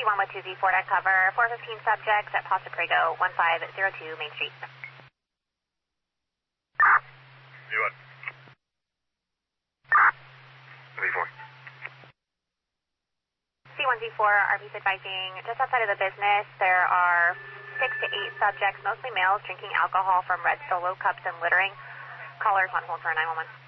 C1 with 2Z4 to cover 415 subjects at Paso Prego, 1502 Main Street. C1. V4. C1Z4, RV's advising just outside of the business, there are 6 to 8 subjects, mostly males, drinking alcohol from red Solo cups and littering. Callers on hold for 911.